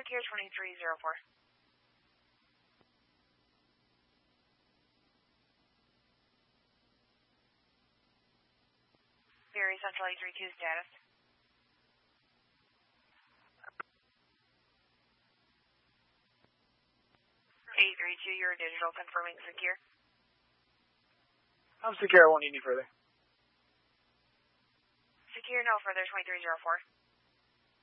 Secure 2304. Very Central 832 status. 832, you're digital confirming secure. I'm secure, I won't need any further. Secure, no further, 2304.